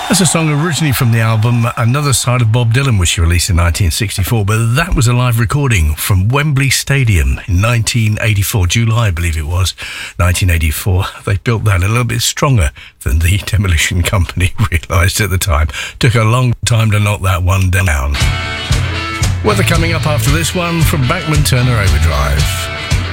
That's a song originally from the album Another Side of Bob Dylan, which he released in 1964, but that was a live recording from Wembley Stadium in 1984, July, I believe it was, 1984. They built that a little bit stronger than the Demolition Company realised at the time. Took a long time to knock that one down. Weather coming up after this one from Bachman Turner Overdrive.